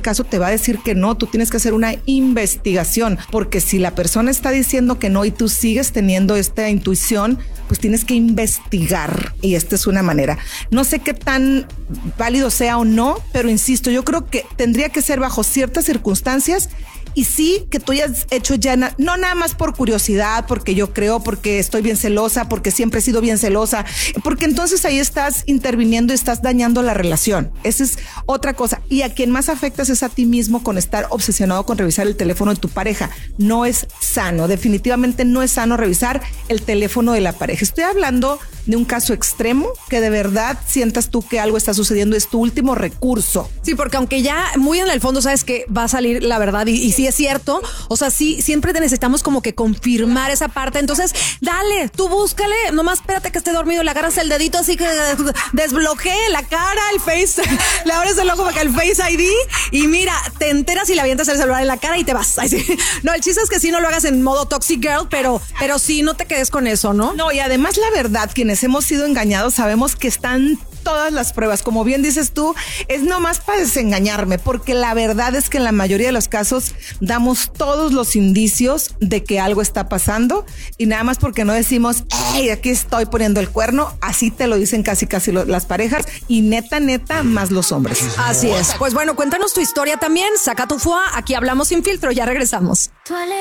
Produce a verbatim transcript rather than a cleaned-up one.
caso te va a decir que no. Tú tienes que hacer una investigación, porque si la persona está diciendo que no y tú sigues teniendo esta intuición, pues tienes que investigar, y esta es una manera. No sé qué tan válido sea o no, pero insisto, yo creo que tendría que ser bajo ciertas circunstancias. Y sí, que tú hayas hecho ya, na- no nada más por curiosidad, porque yo creo, porque estoy bien celosa, porque siempre he sido bien celosa, porque entonces ahí estás interviniendo y estás dañando la relación. Esa es otra cosa. Y a quien más afectas es a ti mismo con estar obsesionado con revisar el teléfono de tu pareja. No es sano, definitivamente no es sano revisar el teléfono de la pareja. Estoy hablando de un caso extremo que de verdad sientas tú que algo está sucediendo, es tu último recurso. Sí, porque aunque ya muy en el fondo sabes que va a salir la verdad y, y sí es cierto, o sea, sí, siempre te necesitamos como que confirmar esa parte. Entonces, dale, tú búscale, nomás espérate que esté dormido, le agarras el dedito así que desbloquee la cara, el face, le abres el ojo para que el Face I D y mira, te enteras y le avientas el celular en la cara y te vas. Ay, sí. No, el chiste es que sí no lo hagas en modo Toxic Girl, pero, pero sí no te quedes con eso, ¿no? No, y además la verdad, quienes hemos sido engañados sabemos que están todas las pruebas. Como bien dices tú, es nomás para desengañarme, porque la verdad es que en la mayoría de los casos damos todos los indicios de que algo está pasando, y nada más porque no decimos, hey, aquí estoy poniendo el cuerno, así te lo dicen casi casi lo, las parejas, y neta, neta, más los hombres. Así es. Pues bueno, cuéntanos tu historia también, saca tu foie, aquí hablamos sin filtro, ya regresamos.